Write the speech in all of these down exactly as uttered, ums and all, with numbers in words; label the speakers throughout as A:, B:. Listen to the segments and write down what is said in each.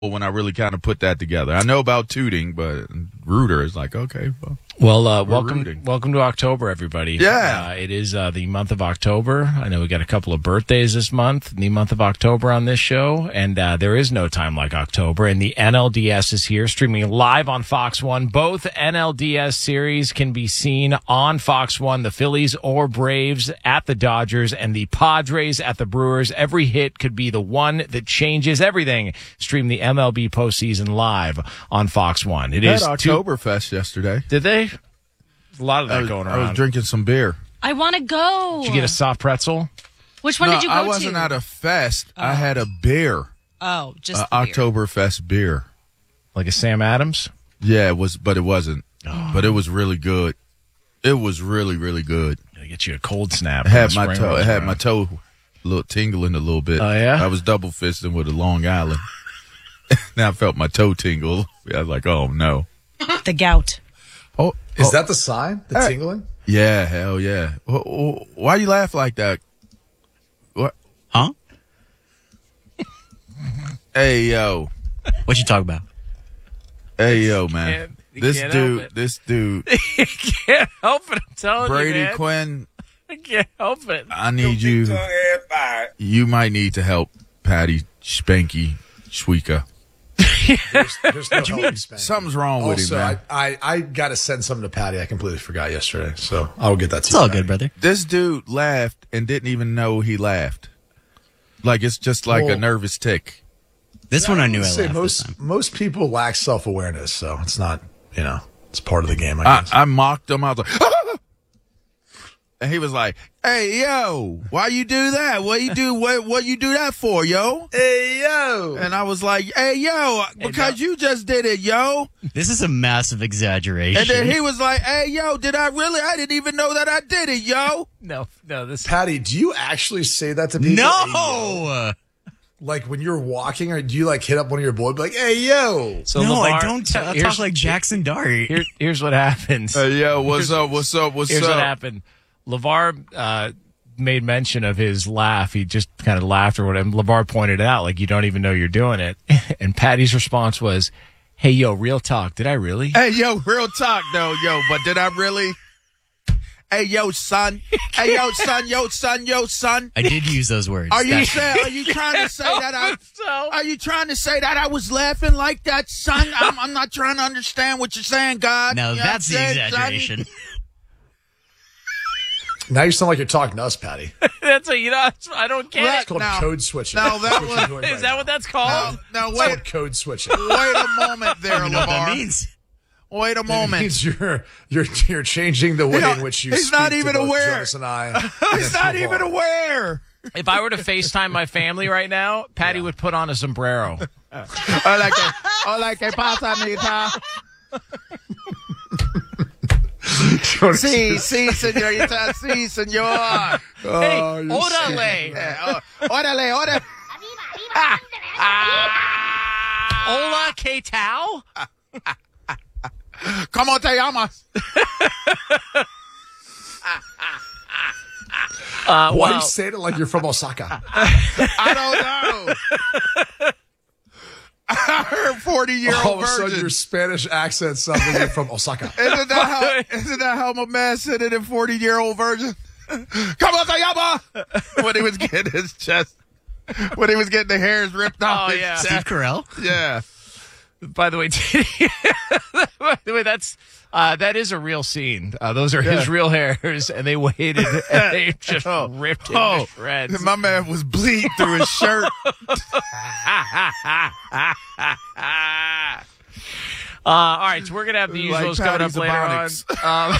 A: when I really kind of put that together. I know about tooting, but Rooter is like, okay, well.
B: Well, uh, welcome,
A: rooting.
B: welcome to October, everybody.
A: Yeah.
B: Uh, it is uh, the month of October. I know we got a couple of birthdays this month, the month of October on this show, and uh, there is no time like October. And the N L D S is here, streaming live on Fox One. Both N L D S series can be seen on Fox One. The Phillies or Braves at the Dodgers, and the Padres at the Brewers. Every hit could be the one that changes everything. Stream the M L B postseason live on Fox One. It is
A: had Oktoberfest two- yesterday.
B: Did they? A lot of that
A: I was,
B: going around.
A: I was drinking some beer.
C: I want to go.
B: Did you get a soft pretzel?
C: Which one
A: no,
C: did you go
A: I wasn't
C: to?
A: at a fest. Oh. I had a beer.
C: Oh, just
A: uh,
C: the beer.
A: Oktoberfest beer.
B: Like a Sam Adams?
A: Yeah, it was, but it wasn't.
B: Oh.
A: But it was really good. It was really, really good.
B: Gotta get you a cold snap.
A: I had my toe. I had my toe, a little tingling a little bit.
B: Oh yeah.
A: I was double fisting with a Long Island. Now I felt my toe tingle. I was like, oh no.
C: The gout.
A: Oh,
D: is
A: oh.
D: that the sign? The
A: uh,
D: tingling?
A: Yeah, hell yeah. Why you laugh like that? What?
E: Huh?
A: Hey yo.
E: What you talking about?
A: Hey yo, man.
B: Can't,
A: this
B: can't
A: dude. This dude.
B: You can't help it. I'm telling
A: Brady
B: you, man.
A: Quinn.
B: I can't help it.
A: I need you. You might need to help Patty Spanky Schweka.
D: There's, there's no help Spanky.
A: Something's wrong with
D: also,
A: him, man.
D: I, I, I got to send something to Patty. I completely forgot yesterday, so I'll get that to
E: It's
D: you.
E: all
D: Patty.
E: good, brother.
A: This dude laughed and didn't even know he laughed. Like it's just like
D: Well,
A: a nervous tick.
E: This one I knew I
D: say
E: laughed
D: most
E: this time.
D: most people lack self awareness, so it's not you know it's part of the game. I
A: I,
D: guess.
A: I mocked him. I was like, and he was like, "Hey yo, why you do that? What you do? What what you do that for, yo?"
D: hey yo,
A: And I was like, "Hey yo, because you just did it, yo."
E: This is a massive exaggeration.
A: And then he was like, "Hey yo, did I really? I didn't even know that I did it, yo."
B: No, no, this.
D: Patty, do you actually say that to people? Hey, yo?
E: No!
D: Like when you're walking, or do you like hit up one of your boys, be like, "Hey yo"?
B: So
E: no,
B: LeVar,
E: I don't t-
B: here's-
E: talk like Jackson Dart.
B: Here, here's what happens.
A: Hey yo, what's up? What's up? What's
B: Here's
A: up?
B: what happened. LeVar uh, made mention of his laugh. He just kind of laughed or whatever. And LeVar pointed it out, like, you don't even know you're doing it. And Patty's response was, "Hey, yo, real talk. Did I really?"
A: Hey yo, real talk though, yo. But did I really? Hey yo, son. Hey yo, son. Yo, son. Yo, son.
E: I did use those words.
A: Are you
E: That-
A: saying? Are you trying to say that I?
B: So,
A: Are you trying to say that I was laughing like that, son? I'm, I'm not trying to understand what you're saying, God.
E: No,
A: You know
E: that's the
A: what I'm saying, son?
E: exaggeration.
D: Now you sound like you're talking to us, Patty.
B: that's a, you know, I don't get
A: Right.
B: it.
D: It's called
A: Now-
D: code switching.
A: now that
D: That's what
A: was-
D: you're doing
B: Is
D: right
B: that
D: now.
B: what that's
A: Now,
B: called?
A: now
D: It's
A: wait,
D: called code switching.
A: wait a moment there,
E: I don't know what that
A: LeVar.
E: means.
A: Wait a
D: It
A: moment.
D: means you're you're you're changing the way
A: You know,
D: in which you
A: he's
D: speak
A: not
D: to
A: even
D: both
A: aware.
D: Jonas and I.
A: He's not even aware.
B: If I were to FaceTime my family right now, Patty would put on a sombrero.
A: Hola, que, hola, que pasa, mija? Sí, sí, señorita, sí, señor.
B: Hey,
D: Oh, you're
B: órale.
A: Eh, oh, órale, órale.
B: Hola, ¿qué tal?
A: ¿Cómo te llamas?
B: Uh,
D: Why
B: well,
D: are you saying it like you're from Osaka?
A: I don't know. I heard forty-year-old
D: All of a sudden,
A: virgin.
D: your Spanish accent sounds like you're from Osaka.
A: Isn't that how? Isn't that how my man said it in forty-year-old virgin? ¿Cómo te llamas? When he was getting his chest, when he was getting the hairs ripped off
B: Oh,
A: his
B: yeah.
E: Steve
A: chest.
E: Carell?
A: Yeah.
B: by the way, by the way, that's uh, that is a real scene. Uh, those are his
A: Yeah.
B: real hairs, and they waited and they just
A: Oh.
B: ripped him
A: Oh,
B: to shreds.
A: my man was bleeding through his shirt.
B: Uh, all right, so we're gonna have the
A: Like
B: usuals coming up
A: Patty's
B: later on.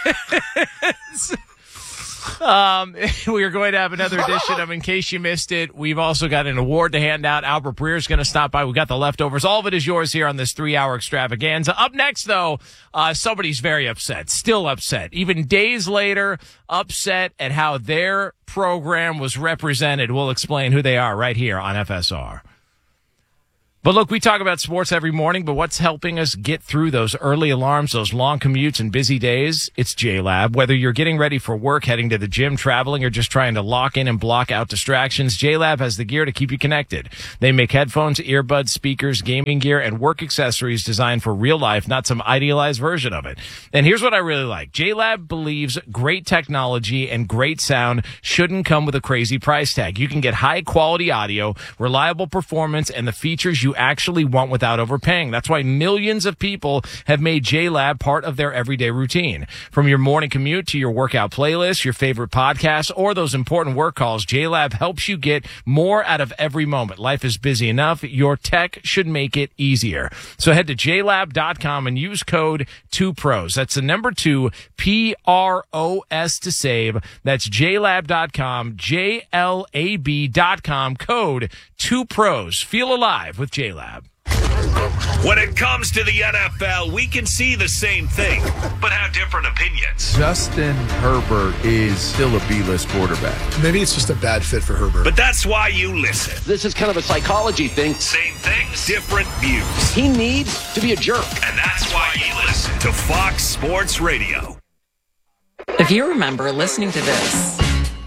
B: Um, um, we are going to have another edition of In Case You Missed It. We've also got an award to hand out. Albert Breer is going to stop by. We've got the leftovers. All of it is yours here on this three-hour extravaganza. Up next, though, uh, somebody's very upset, still upset, even days later, upset at how their program was represented. We'll explain who they are right here on F S R. But look, we talk about sports every morning, but what's helping us get through those early alarms, those long commutes and busy days? It's JLab. Whether you're getting ready for work, heading to the gym, traveling, or just trying to lock in and block out distractions, JLab has the gear to keep you connected. They make headphones, earbuds, speakers, gaming gear, and work accessories designed for real life, not some idealized version of it. And here's what I really like. JLab believes great technology and great sound shouldn't come with a crazy price tag. You can get high quality audio, reliable performance, and the features you actually want without overpaying. That's why millions of people have made JLab part of their everyday routine. From your morning commute to your workout playlist, your favorite podcasts, or those important work calls, JLab helps you get more out of every moment. Life is busy enough. Your tech should make it easier. So head to J Lab dot com and use code two pros. That's the number two, P R O S to save. That's J Lab dot com, J L A B dot com, code two pros. Feel alive with JLab.
F: When it comes to the N F L, we can see the same thing, but have different opinions.
A: Justin Herbert is still a B-list quarterback.
D: Maybe it's just a bad fit for Herbert.
F: But that's why you listen.
G: This is kind of a psychology thing.
F: Same things, different views.
G: He needs to be a jerk.
F: And that's why you listen to Fox Sports Radio.
H: If you remember listening to this,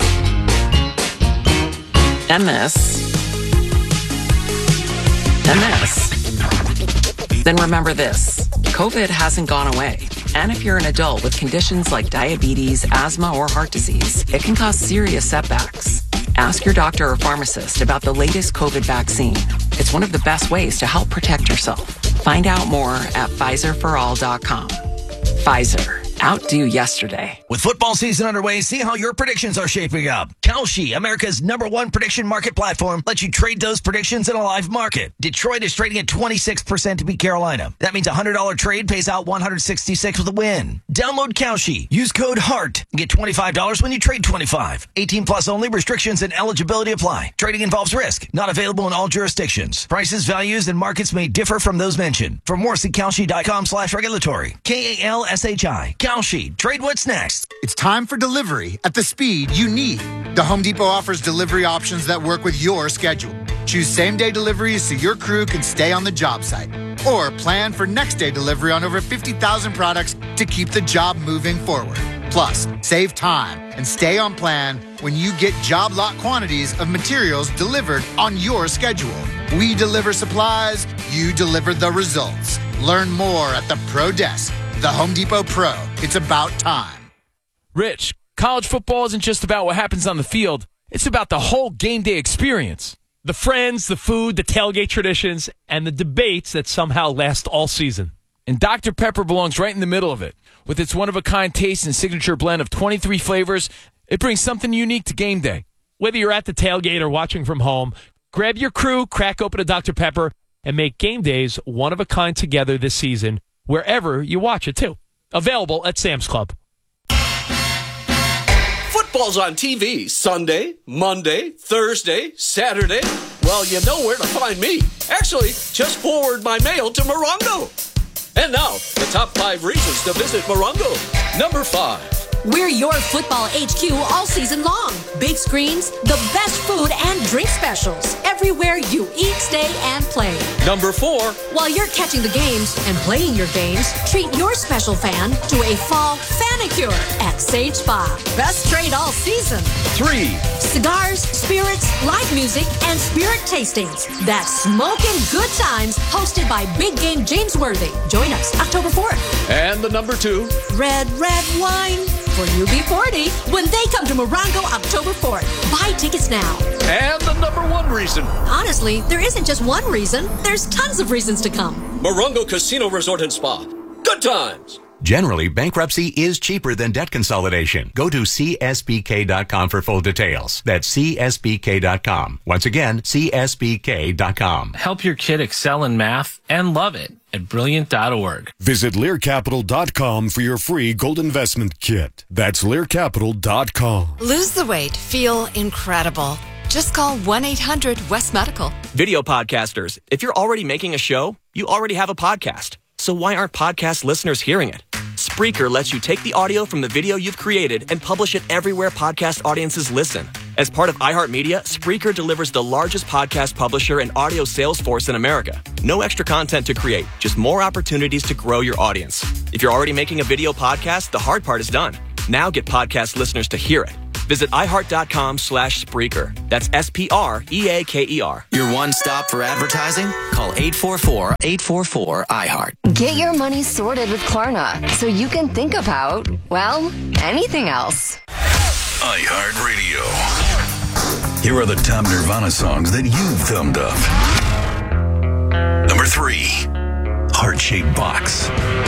H: and this, and this, then remember this. COVID hasn't gone away. And if you're an adult with conditions like diabetes, asthma, or heart disease, it can cause serious setbacks. Ask your doctor or pharmacist about the latest COVID vaccine. It's one of the best ways to help protect yourself. Find out more at Pfizer for all dot com. Pfizer. Outdo yesterday.
I: With football season underway, see how your predictions are shaping up. Kalshi, America's number one prediction market platform, lets you trade those predictions in a live market. Detroit is trading at twenty-six percent to beat Carolina. That means a one hundred dollars trade pays out one hundred sixty-six with a win. Download Kalshi. Use code HEART and get twenty-five dollars when you trade twenty-five. eighteen plus only. Restrictions and eligibility apply. Trading involves risk. Not available in all jurisdictions. Prices, values, and markets may differ from those mentioned. For more, see Kalshi.com slash regulatory. K A L S H I. Kalshi. Trade what's next.
J: It's time for delivery at the speed you need. The Home Depot offers delivery options that work with your schedule. Choose same-day deliveries so your crew can stay on the job site. Or plan for next-day delivery on over fifty thousand products to keep the job moving forward. Plus, save time and stay on plan when you get job lot quantities of materials delivered on your schedule. We deliver supplies, you deliver the results. Learn more at the Pro Desk. The Home Depot Pro. It's about time.
K: Rich, college football isn't just about what happens on the field. It's about the whole game day experience. The friends, the food, the tailgate traditions, and the debates that somehow last all season. And Doctor Pepper belongs right in the middle of it. With its one-of-a-kind taste and signature blend of twenty-three flavors, it brings something unique to game day. Whether you're at the tailgate or watching from home, grab your crew, crack open a Doctor Pepper, and make game days one-of-a-kind together this season, wherever you watch it, too. Available at Sam's Club.
L: Football's on T V Sunday, Monday, Thursday, Saturday. Well, you know where to find me. Actually, just forward my mail to Morongo. And now, the top five reasons to visit Morongo. Number five.
M: We're your football H Q all season long. Big screens, the best food and drink specials. Everywhere you eat, stay, and play.
L: Number four.
M: While you're catching the games and playing your games, treat your special fan to a fall fanicure at Sage Spa. Best trade all season.
L: Three.
M: Cigars, spirits, live music, and spirit tastings. That's smoking good times hosted by Big Game James Worthy. Join us October fourth.
L: And the number two.
M: Red, red wine. For U B forty, when they come to Morongo October fourth. Buy tickets now.
L: And the number one reason.
M: Honestly, there isn't just one reason. There's tons of reasons to come.
L: Morongo Casino Resort and Spa. Good times.
N: Generally, bankruptcy is cheaper than debt consolidation. Go to C S B K dot com for full details. That's C S B K dot com. Once again, C S B K dot com.
O: Help your kid excel in math and love it at brilliant dot org.
P: Visit Lear Capital dot com for your free gold investment kit. That's Lear Capital dot com.
Q: Lose the weight. Feel incredible. Just call one eight hundred West Medical.
R: Video podcasters, if you're already making a show, you already have a podcast. So why aren't podcast listeners hearing it? Spreaker lets you take the audio from the video you've created and publish it everywhere podcast audiences listen. As part of iHeartMedia, Spreaker delivers the largest podcast publisher and audio sales force in America. No extra content to create, just more opportunities to grow your audience. If you're already making a video podcast, the hard part is done. Now get podcast listeners to hear it. Visit iHeart.com slash Spreaker. That's S P R E A K E R.
I: Your one stop for advertising? Call eight four four, eight four four, iHeart.
S: Get your money sorted with Klarna so you can think about, well, anything else.
T: iHeartRadio. Here are the top Nirvana songs that you've thumbed up. Number three, Heart-Shaped Box.